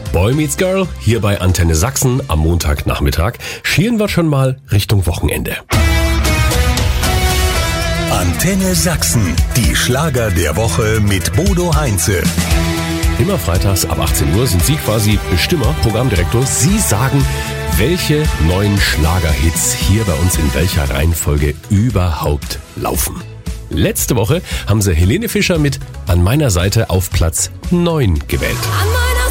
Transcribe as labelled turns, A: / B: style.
A: Boy Meets Girl hier bei Antenne Sachsen am Montagnachmittag. Schielen wir schon mal Richtung Wochenende.
B: Antenne Sachsen, die Schlager der Woche mit Bodo Heinze.
A: Immer freitags ab 18 Uhr sind Sie quasi Bestimmer, Programmdirektor. Sie sagen, welche neuen Schlagerhits hier bei uns in welcher Reihenfolge überhaupt laufen. Letzte Woche haben Sie Helene Fischer mit An meiner Seite auf Platz 9 gewählt.